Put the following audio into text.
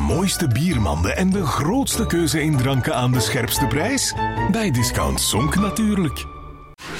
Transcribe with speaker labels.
Speaker 1: mooiste biermanden en de grootste keuze in dranken aan de scherpste prijs? Bij Discount Zonk natuurlijk.